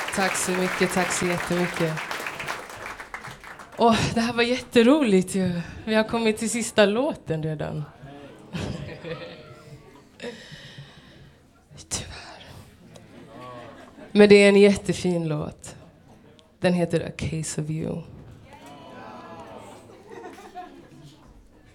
Tack så mycket, tack så jättemycket. Det här var jätteroligt ju. Vi har kommit till sista låten redan. Tyvärr. Men det är en jättefin låt. Den heter A Case of You.